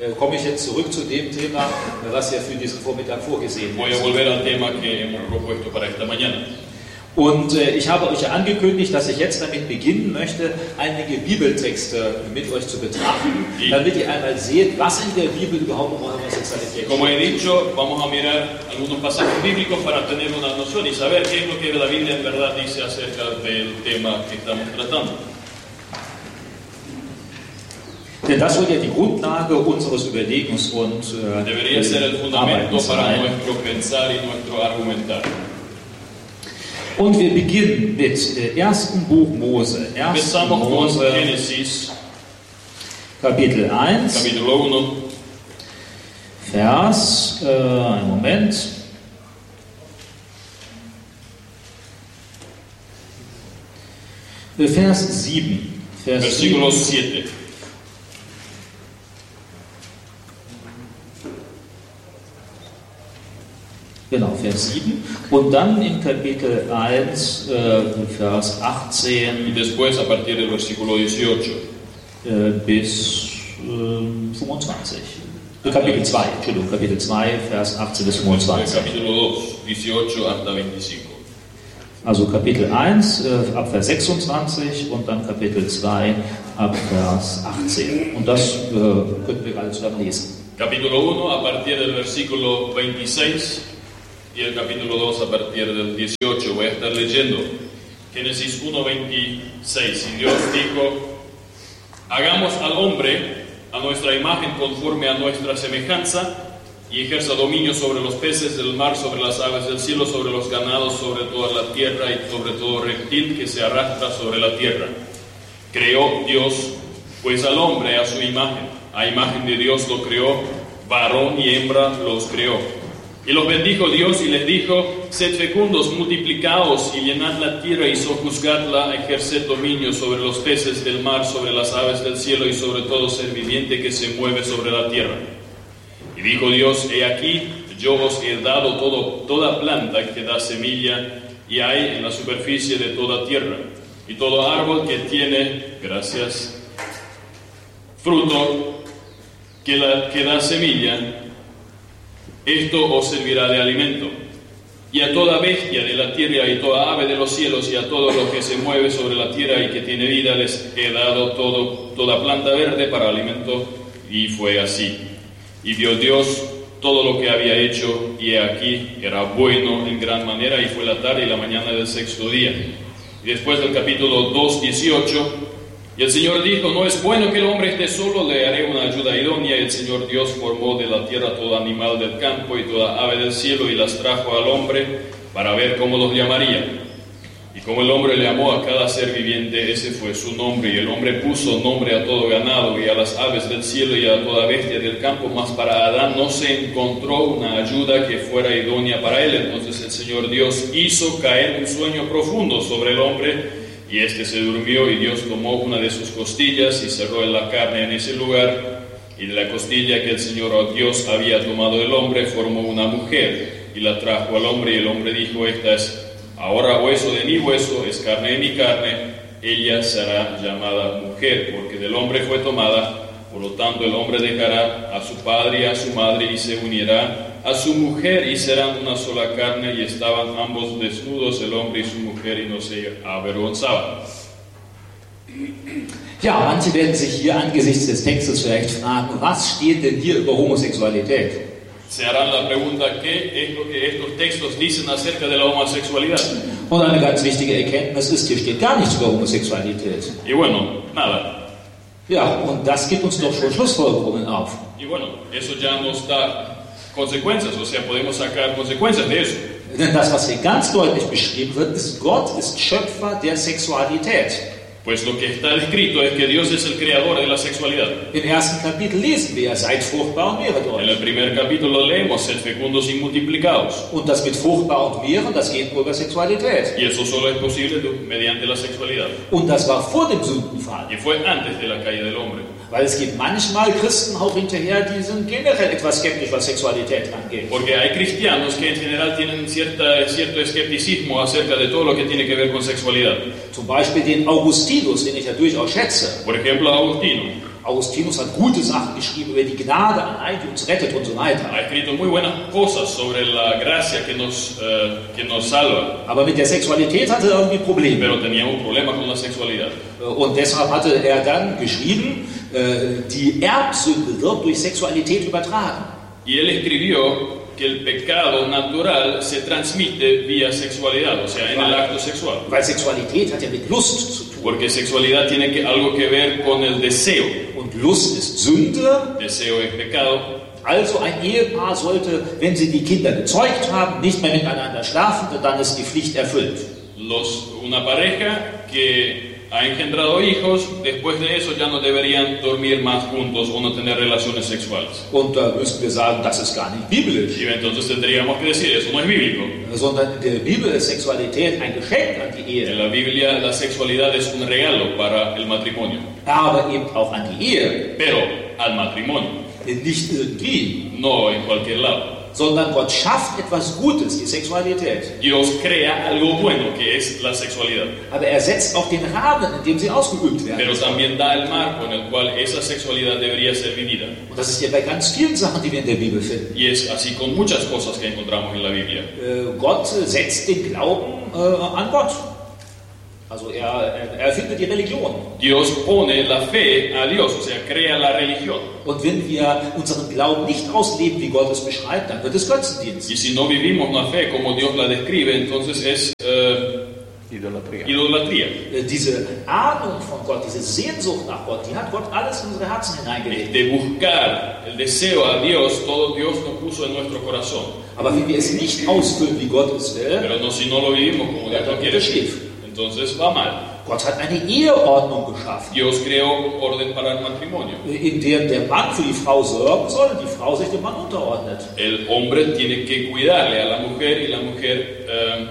komme ich jetzt zurück zu dem Thema, was ja für diesen Vormittag vorgesehen Voy a ist. volver al tema que hemos propuesto para esta mañana. Und ich habe euch ja angekündigt, dass ich jetzt damit beginnen möchte, einige Bibeltexte mit euch zu betrachten, damit ihr einmal seht, was in der Bibel überhaupt über Homosexualität Como he steht. dicho, vamos a mirar algunos pasajes bíblicos para tener una noción y saber qué es lo que la Biblia en verdad dice acerca del tema que estamos tratando. Denn das soll ja die Grundlage unseres Überlegens und Debería ser el fundamento Arbeitens para sein. nuestro pensar y nuestro argumentar. Und wir beginnen mit 1. Buch Mose. 1. Empezamos con Mose, Génesis, Kapitel 1, capítulo 1, Vers, einen Moment. Vers 7. Vers versículo 7. 7. Genau, Vers 7. Und dann in Kapitel 1, Vers Y 18 después, a partir del versículo 18, bis 25. Kapitel 2, Entschuldigung, Kapitel 2, Vers 18 bis el 25. capítulo 2, 18 hasta 25. Also Kapitel 1 ab Vers 26 und dann Kapitel 2 ab Vers 18. Und das könnten wir alle zusammen lesen. Capítulo 1 a partir del versículo 26 y el capítulo 2 a partir del 18. Voy a estar leyendo Génesis 1:26. Y Dios dijo: hagamos al hombre a nuestra imagen conforme a nuestra semejanza, y ejerza dominio sobre los peces del mar, sobre las aves del cielo, sobre los ganados, sobre toda la tierra y sobre todo reptil que se arrastra sobre la tierra. Creó Dios pues al hombre a su imagen, a imagen de Dios lo creó, varón y hembra los creó. Y los bendijo Dios y les dijo: sed fecundos, multiplicaos y llenad la tierra y sojuzgadla, ejerced dominio sobre los peces del mar, sobre las aves del cielo y sobre todo ser viviente que se mueve sobre la tierra. Y dijo Dios: he aquí, yo os he dado toda planta que da semilla y hay en la superficie de toda tierra, y todo árbol que tiene, fruto que da semilla, esto os servirá de alimento. Y a toda bestia de la tierra y toda ave de los cielos y a todo lo que se mueve sobre la tierra y que tiene vida les he dado toda planta verde para alimento. Y fue así. Y vio Dios todo lo que había hecho, y he aquí era bueno en gran manera, y fue la tarde y la mañana del sexto día. Y después del capítulo 2:18, y el Señor dijo: no es bueno que el hombre esté solo, le haré una ayuda idónea. Y el Señor Dios formó de la tierra todo animal del campo y toda ave del cielo, y las trajo al hombre para ver cómo los llamaría. Y como el hombre le llamó a cada ser viviente, ese fue su nombre. Y el hombre puso nombre a todo ganado y a las aves del cielo y a toda bestia del campo. Mas para Adán no se encontró una ayuda que fuera idónea para él. Entonces el Señor Dios hizo caer un sueño profundo sobre el hombre, y éste se durmió. Y Dios tomó una de sus costillas y cerró la carne en ese lugar. Y de la costilla que el Señor Dios había tomado del hombre, formó una mujer y la trajo al hombre. Y el hombre dijo: esta es ahora hueso de mi hueso, es carne de mi carne, ella será llamada mujer, porque del hombre fue tomada. Por lo tanto, el hombre dejará a su padre y a su madre y se unirá a su mujer, y serán una sola carne. Y estaban ambos desnudos, el hombre y su mujer, y no se avergonzaban. Ja, manche werden sich hier angesichts des Textes vielleicht fragen, was steht denn hier über Homosexualität? Se harán la pregunta: ¿qué es lo que estos textos dicen acerca de la homosexualidad? Und eine ganz wichtige Erkenntnis ist, hier steht gar nichts über Homosexualität. Y bueno, nada. Ja, und das gibt uns doch schon Schlussfolgerungen auf. Y bueno, eso ya nos da consecuencias, o sea, podemos sacar consecuencias de eso. Denn das, was hier ganz deutlich beschrieben wird, ist, Gott ist Schöpfer der Sexualität. Pues lo que está descrito es que Dios es el creador de la sexualidad. Im ersten Kapitel lesen wir, seid fruchtbar und mehret En euch. el primer capítulo leemos: sed fecundos y multiplicaos. Und das mit fruchtbar und mehren, das geht nur über Sexualität. Y eso solo es posible mediante la sexualidad. Und das war vor dem Sündenfall. Y fue antes de la caída del hombre. Weil es gibt manchmal Christen auch hinterher, die sind generell etwas skeptisch, was Sexualität angeht. Porque hay cristianos que en general tienen cierto escepticismo acerca de todo lo que tiene que ver con sexualidad. Zum Beispiel den Augustinus, den ich ja durchaus schätze. Por ejemplo, Agustino. Augustinus hat gute Sachen geschrieben über die Gnade allein, die uns rettet und so weiter. Ha escrito muy buenas cosas sobre la gracia que nos salva, Aber mit der Sexualität hatte er irgendwie Probleme. pero tenía un problema con la sexualidad. Und deshalb hatte er dann geschrieben, die Erbsünde wird durch Sexualität übertragen. Y él escribió que el pecado natural se transmite vía sexualidad, o sea, en el acto sexual. Weil Sexualität hat ja mit Lust zu tun. Porque sexualidad tiene algo que ver con el deseo. Und Lust ist Sünde. Deseo es pecado. Also ein Ehepaar sollte, wenn sie die Kinder gezeugt haben, nicht mehr miteinander schlafen, denn dann ist die Pflicht erfüllt. Una pareja que ha engendrado hijos, después de eso ya no deberían dormir más juntos o no tener relaciones sexuales. Und da müssten wir sagen, das ist gar nicht biblisch. Y entonces tendríamos que decir, eso no es bíblico. Sondern in der Bibel ist Sexualität ein Geschenk an die Ehe. En la Biblia la sexualidad es un regalo para el matrimonio. Aber eben auch an die Ehe. Pero al matrimonio. Nicht irgendwie. No en cualquier lado. Sondern Gott schafft etwas Gutes, die Sexualität. Dios crea algo bueno, que es la sexualidad. Aber er setzt auch den Rahmen, in dem sie ausgeübt werden. Pero también da el marco en el cual esa sexualidad debería ser vivida. Und das ist ja bei ganz vielen Sachen, die wir in der Bibel finden. Y es así con muchas cosas que encontramos en la Biblia. Gott setzt den Glauben an Gott. Also er erfindet die Religion. Dios pone la fe a Dios, o sea, crea la religión. Und wenn wir unseren Glauben nicht ausleben, wie Gott es beschreibt, dann wird es Götzendienst. Y si no vivimos la fe como Dios la describe, entonces es idolatría. Diese Ahnung von Gott, diese Sehnsucht nach Gott, die hat Gott alles in unsere Herzen hineingelegt. De buscar el deseo a Dios, todo Dios nos puso en nuestro corazón. Aber wenn wir es nicht ausfüllen, wie Gott es will, pero no, si no lo vivimos como Dios lo quiere, entonces va mal. Gott hat eine Eheordnung geschaffen. Dios creó orden para el matrimonio. In der der Mann für die Frau sorgen soll und die Frau sich dem Mann unterordnet. El hombre tiene que cuidarle a la mujer y la mujer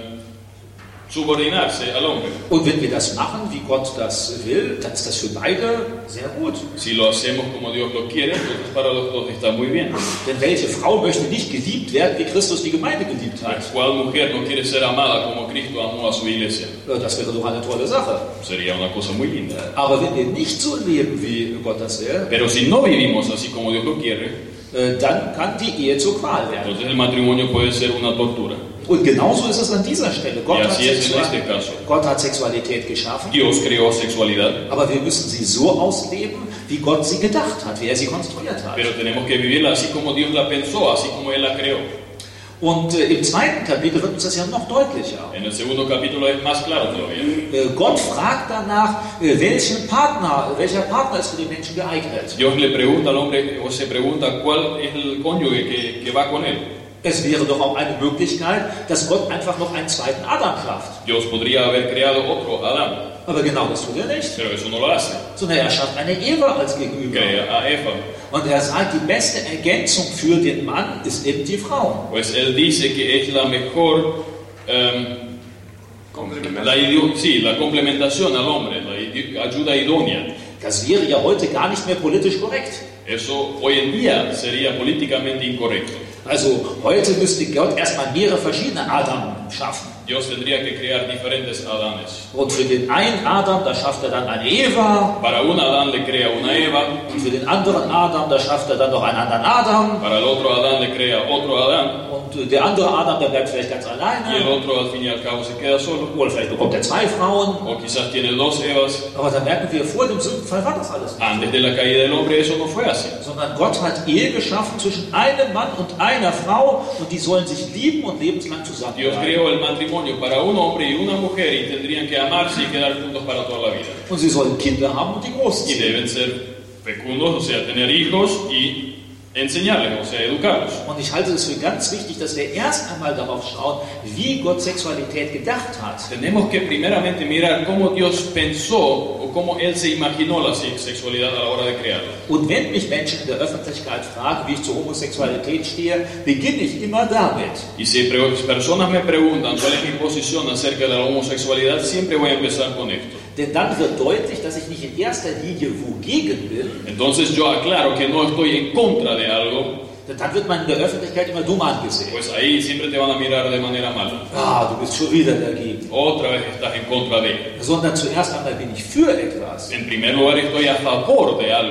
subordinarse al hombre. Und wenn wir das machen, wie Gott das will, dann ist das für beide sehr gut. Si lo hacemos como Dios lo quiere, entonces para los dos está muy bien. Denn welche Frau möchte nicht geliebt werden, wie Christus die Gemeinde geliebt hat? ¿Cuál mujer no quiere ser amada como Cristo amó a su iglesia? Das wäre doch eine tolle Sache. Sería una cosa muy linda. Aber wenn wir nicht so leben, wie Gott das will, pero si no vivimos así como Dios lo quiere, dann kann die Ehe zur Qual werden. Entonces el matrimonio puede ser una tortura. Und genauso ist es an dieser Stelle. Gott hat Sexualität geschaffen. Dios creó sexualidad. Aber wir müssen sie so ausleben, wie Gott sie gedacht hat, wie er sie konstruiert hat. Pero tenemos que vivirla así como Dios la pensó, así como él la creó. Und im zweiten Kapitel wird uns das ja noch deutlicher. En el segundo capítulo es más claro todavía. Gott fragt danach, welcher Partner ist für die Menschen geeignet. Dios le pregunta al hombre, o se pregunta cuál es el cónyuge que va con él. Es wäre doch auch eine Möglichkeit, dass Gott einfach noch einen zweiten Adam schafft. Dios podría haber creado otro Adán. Aber genau das tut er nicht. Pero eso no lo hace. Sondern er schafft eine Eva als Gegenüber. Crea a Eva. Und er sagt, die beste Ergänzung für den Mann ist eben die Frau. Pues él dice que es la mejor la complementación al hombre, la ayuda idónea. Das wäre ja heute gar nicht mehr politisch korrekt. Eso hoy en día sería políticamente incorrecto. Also heute müsste Gott erstmal mehrere verschiedene Adam schaffen. Dios tendría que crear diferentes Adanes. Und für den einen Adam, da schafft er dann eine Eva. Para un Adán le crea una Eva. Und für den anderen Adam, da schafft er dann noch einen anderen Adam. Para el otro Adán le crea otro Adán. Und der andere Adam, der bleibt vielleicht ganz alleine. Y el otro al fin y al cabo se queda solo. Oder vielleicht bekommt er zwei Frauen. O quizás tiene dos Evas. Aber dann merken wir, vor dem Sündenfall war das alles nicht. Antes de la caída del hombre eso no fue así. Sondern Gott hat Ehe geschaffen zwischen einem Mann und einer Frau und die sollen sich lieben und lebenslang zusammen Dios bleiben. creó el matrimonio para un hombre y una mujer y tendrían que amarse y quedar juntos para toda la vida. Und sie sollen Kinder haben und die Y großziehen. deben ser fecundos, o sea, tener hijos y enseñarles, o sea, educarlos. Und ich halte es für ganz wichtig, dass wir erst einmal darauf schauen, wie Gott Sexualität gedacht hat. Tenemos que primeramente mirar cómo Dios pensó o cómo Él se imaginó la sexualidad a la hora de crearla. Und wenn mich Menschen in der Öffentlichkeit fragen, wie ich zur Homosexualität stehe, beginne ich immer damit. Y si personas me preguntan cuál es mi posición acerca de la homosexualidad, siempre voy a empezar con esto. Denn dann wird deutlich, dass ich nicht in erster Linie wogegen bin. Entonces yo aclaro que no estoy en contra de algo. Denn dann wird man in der Öffentlichkeit immer dumm angesehen. Pues ahí siempre te van a mirar de manera mala. Ah, du bist schon wieder dagegen. Otra vez estás en contra de. Sondern zuerst einmal bin ich für etwas. En primer lugar estoy a favor de algo.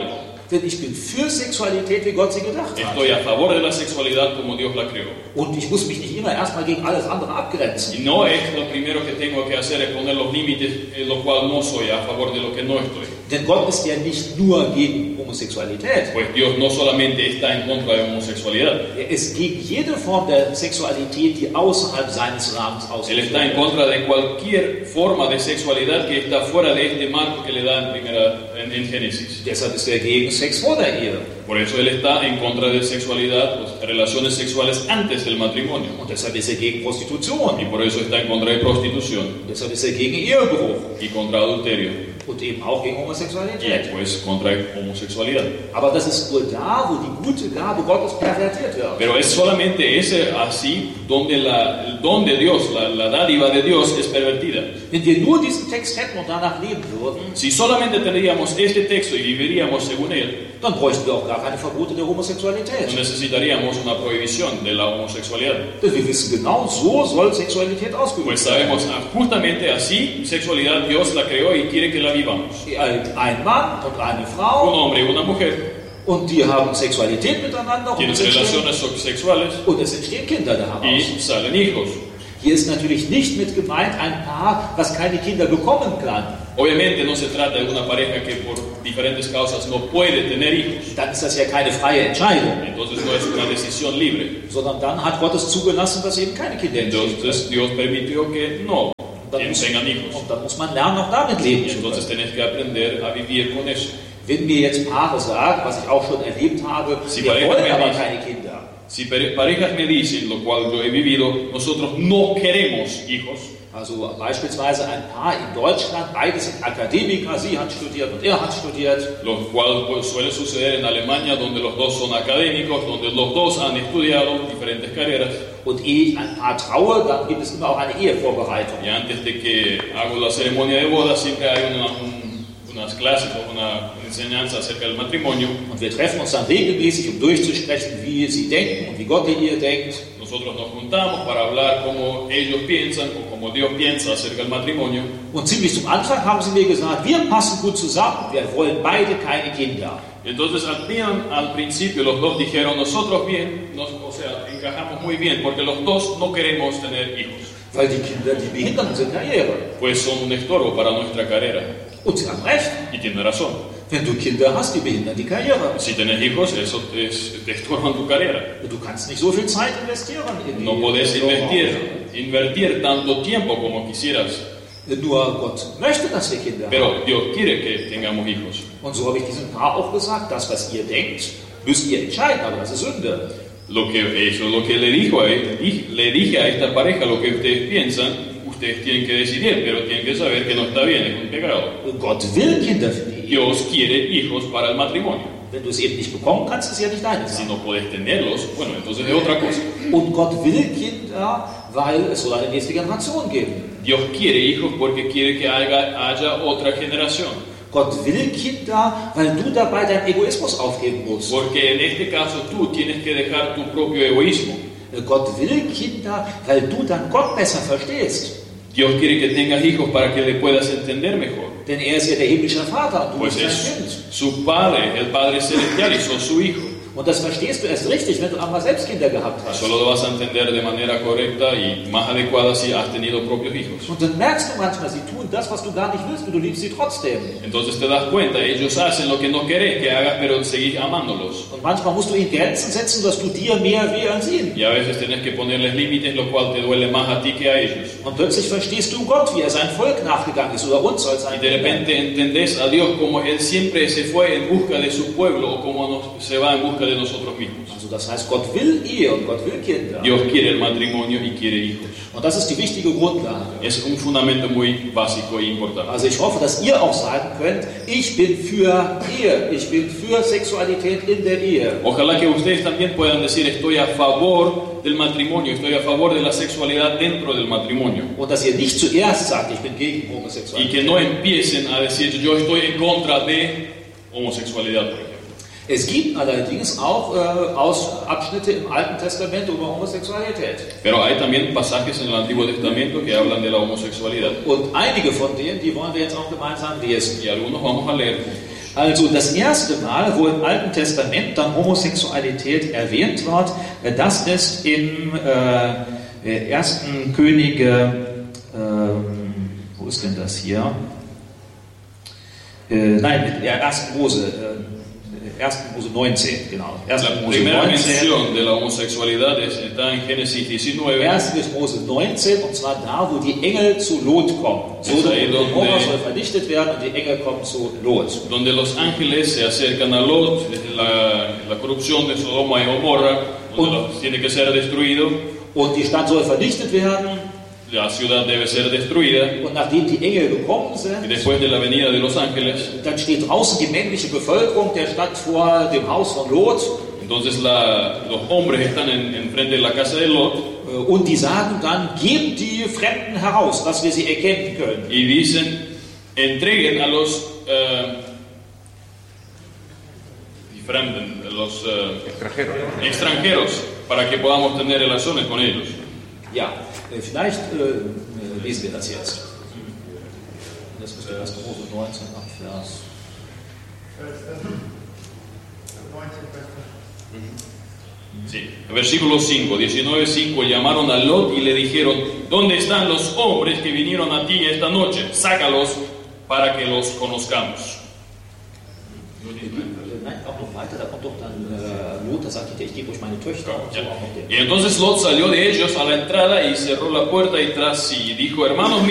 Denn ich bin für Sexualität, wie Gott sie gedacht hat. Estoy a favor de la sexualidad como Dios la creó. Und ich muss mich nicht immer erstmal gegen alles andere abgrenzen. Y no es lo primero que tengo que hacer es poner los límites en lo cual no soy, a favor de lo que no estoy. Denn Gott ist ja nicht nur gegen Homosexualität. Pues Dios no solamente está en contra de homosexualidad. Er ist gegen jede Form der Sexualität, die außerhalb seines Rahmens Él está en ausgeführt wird. contra de cualquier forma de sexualidad que está fuera de este marco que le da en Génesis. Deshalb ist er gegen Sex vor der Ehe. Por eso él está en contra de sexualidad, pues, relaciones sexuales antes del matrimonio. Und deshalb ist er gegen Prostitution. Y por eso está en contra de prostitución Und deshalb ist er gegen Ehebruch. y contra adulterio. Und eben auch gegen Y Homosexualität. pues contra homosexualidad. Aber das ist nur da, wo die gute Gabe Gottes pervertiert wird. Pero es solamente ese así donde el don de Dios, la dádiva de Dios es pervertida. Wenn wir nur diesen Text hätten und danach leben würden, Si solamente tendríamos este texto y viviríamos según él, dann bräuchten wir auch gar keine Verbote der no Homosexualität. necesitaríamos una prohibición de la homosexualidad. Denn wir wissen genau, so soll Sexualität ausgeübt Pues werden. sabemos justamente así, sexualidad Dios la creó y quiere que la vivamos. Ein Mann und eine Un Frau, hombre y una mujer und die haben Sexualität miteinander und tienen es entstehen, relaciones sexuales und es entstehen Kinder daraus. y salen hijos. Hier ist natürlich nicht mit gemeint ein Paar, was keine Kinder bekommen kann. Obviamente no se trata de una pareja que por diferentes causas no puede tener hijos. Dann ist das ja keine freie Entscheidung, Entonces no es una decisión libre. sondern dann hat Gott es zugelassen, dass eben keine Kinder entstehen. Entonces Dios permitió que no tengan hijos. Und dann muss man lernen, auch damit leben Y zu entonces können. tenés que aprender a vivir con eso. Wenn mir jetzt Paare sagen, was ich auch schon erlebt habe, Sie wir wollen pareja aber me dice- keine Kinder. Si parejas me dicen, lo cual yo he vivido, nosotros no queremos hijos. Also beispielsweise ein Paar in Deutschland, beide sind Akademiker, sie hat studiert und er hat studiert. Lo cual pues, suele suceder en Alemania, donde los dos son académicos, donde los dos han estudiado diferentes carreras. Und ehe ich ein Paar traue, dann gibt es immer auch eine Ehevorbereitung. Y antes de que hago la ceremonia de boda, siempre hay unas clases o una enseñanza acerca del matrimonio. Und wir treffen uns dann regelmäßig, um durchzusprechen, wie sie denken und wie Gott die Ehe denkt. Nosotros nos juntamos para hablar cómo ellos piensan o cómo Dios piensa acerca del matrimonio. Und ziemlich zum Anfang haben sie mir gesagt, wir passen gut zusammen, wir wollen beide keine Kinder. Entonces al principio los dos dijeron, nosotros bien, o sea, encajamos muy bien, porque los dos no queremos tener hijos, Weil die Kinder, die behindern unsere Karriere. pues son un estorbo para nuestra carrera. Und sie haben recht. Y tiene razón. Wenn du Kinder hast, die behindern die Karriere. Si tenés hijos, eso te estorban tu carrera. Du kannst nicht so viel Zeit investieren in die No podés invertir tanto tiempo como quisieras, Nur Gott möchte, dass wir Kinder haben. pero Dios quiere que tengamos hijos. Und so habe ich diesem Paar auch gesagt, das, was ihr denkt, müsst ihr entscheiden, aber das ist Sünde. Lo que le dije a esta pareja, lo que ustedes piensan, ustedes tienen que decidir, pero tienen que saber que no está bien, es un pecado. Gott will Kinder für die Ehe. Dios quiere hijos para el matrimonio. Wenn du es eben nicht bekommen kannst, ist ja nicht deine Si Sache. no puedes tenerlos, bueno, entonces es otra cosa. Und Gott will Kinder, weil es soll eine nächste Generation geben. Dios quiere hijos porque quiere que haya otra generación. Gott will Kinder, weil du dabei deinen Egoismus aufgeben musst. Porque en este caso tú tienes que dejar tu propio egoísmo. Gott will Kinder, weil du dann Gott besser verstehst. Dios quiere que tengas hijos para que le puedas entender mejor. Denn er ist ja der himmlische Vater und du Pues bist es sein Kind. su Padre, el Padre Celestial, y sos su hijo. Und das verstehst du erst richtig, wenn du einmal selbst Kinder gehabt hast. Solo lo vas a entender de manera correcta y más adecuada si has tenido propios hijos. Und dann merkst du manchmal, sie tun das, was du gar nicht willst, und du liebst sie trotzdem. Entonces te das cuenta, ellos hacen lo que no querés que hagas, pero seguís amándolos. Und manchmal musst du ihnen Grenzen setzen, dass du dir mehr weh als ihnen. Y a veces tenés que ponerles límites, lo cual te duele más a ti que a ellos. Und plötzlich verstehst du Gott, wie er sein Volk nachgegangen ist, oder uns als Y ein de repente entendés a Dios como Él siempre se fue en busca de su pueblo o como se va en busca de nosotros mismos. Also das heißt, Gott will Ehe und Gott will Kinder. Dios quiere el matrimonio y quiere hijos. Und das ist die wichtige Grundlage. Es un fundamento muy básico e importante. Also ich hoffe, dass ihr auch sagen könnt, ich bin für Ehe, ich bin für Sexualität in der Ehe. Ojalá que ustedes también puedan decir, estoy a favor del matrimonio, estoy a favor de la sexualidad dentro del matrimonio. Und dass ihr nicht zuerst sagt, ich bin gegen Y Homosexualität. que no empiecen a decir, yo estoy en contra de homosexualidad, por ejemplo. Es gibt allerdings auch Abschnitte im Alten Testament über Homosexualität. Pero hay también pasajes en el Antiguo Testamento que hablan de la homosexualidad. Und einige von denen, die wollen wir jetzt auch gemeinsam lesen. Y algunos vamos a leer. Also das erste Mal, wo im Alten Testament dann Homosexualität erwähnt wird, das ist im 1. Könige, wo ist denn das hier? Nein, der 1. Mose 19, genau. 1. La Mose primera 19. mención de la homosexualidad está en Génesis 19. 1. Mose 19, und zwar da, wo die Engel zu Lot kommen. Sodom und Gomorra soll vernichtet werden und die Engel kommen zu Lot. Donde los ángeles se acercan a Lot, la corrupción de Sodoma y Gomorra, donde tiene que ser destruido. Und die Stadt soll vernichtet werden. La ciudad debe ser destruida. Und nachdem die Engel gekommen sind, Y después de la venida de los ángeles, dann steht draußen die männliche Bevölkerung der Stadt vor dem Haus von Lot. entonces los hombres están enfrente de la casa de Lot. Und die sagen dann, gebt die Fremden heraus, dass wir sie erkennen können. Y dicen, entreguen a los extranjeros para que podamos tener relaciones con ellos. Ja, vielleicht lesen wir das jetzt. Das ist 1. Mose 19 ab Vers. Sí. Versículo 5, 19:5, llamaron a Lot y le dijeron, ¿dónde están los hombres que vinieron a ti esta noche? Sácalos para que los conozcamos. Nein, auch noch weiter, da kommt doch dann Lot, da sagt, ich gebe euch meine Töchter. Y entonces Lot salió de ellos a la entrada y cerró la puerta y tras sí, dijo, hermanos